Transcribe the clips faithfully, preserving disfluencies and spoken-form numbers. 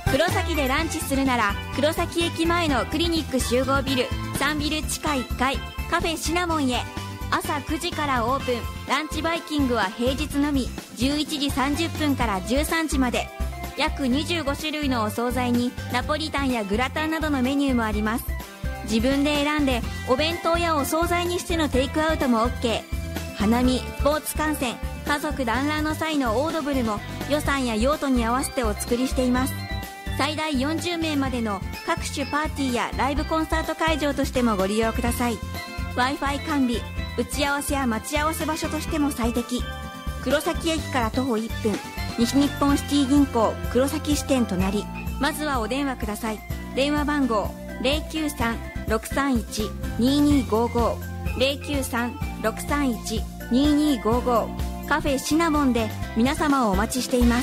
黒崎でランチするなら黒崎駅前のクリニック集合ビルさんビル地下いっかいカフェシナモンへ。朝くじからオープン。ランチバイキングは平日のみじゅういちじさんじゅっぷんからじゅうさんじまで。約にじゅうごしゅるいのお惣菜にナポリタンやグラタンなどのメニューもあります。自分で選んでお弁当やお惣菜にしてのテイクアウトも OK。 花見、スポーツ観戦、家族団らんの際のオードブルも予算や用途に合わせてお作りしています。最大よんじゅうめいまでの各種パーティーやライブコンサート会場としてもご利用ください。 Wi-Fi 完備、打ち合わせや待ち合わせ場所としても最適。黒崎駅から徒歩いっぷん、西日本シティ銀行黒崎支店隣。まずはお電話ください。電話番号 ゼロきゅうさん ろくさんいち にーにーごーごー ゼロきゅうさん ろくさんいち にーにーごーごー カフェシナモンで皆様をお待ちしています。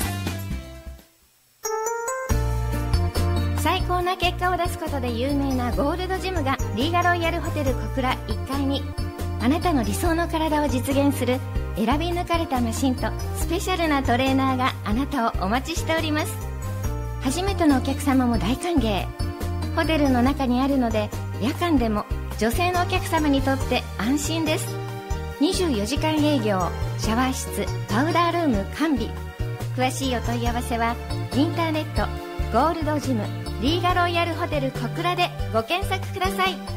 最高な結果を出すことで有名なゴールドジムがリーガロイヤルホテル小倉いっかいに。あなたの理想の体を実現する選び抜かれたマシンとスペシャルなトレーナーがあなたをお待ちしております。初めてのお客様も大歓迎。ホテルの中にあるので夜間でも女性のお客様にとって安心です。にじゅうよじかん営業、シャワー室、パウダールーム完備。詳しいお問い合わせはインターネットゴールドジムリーガロイヤルホテル小倉でご検索ください。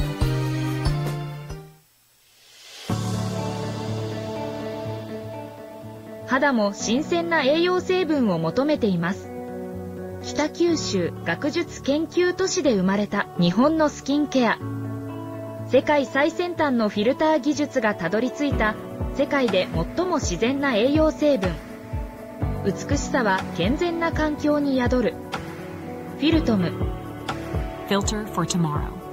肌も新鮮な栄養成分を求めています。北九州学術研究都市で生まれた日本のスキンケア。世界最先端のフィルター技術がたどり着いた世界で最も自然な栄養成分。美しさは健全な環境に宿る。フィルトム。 Filter for tomorrow.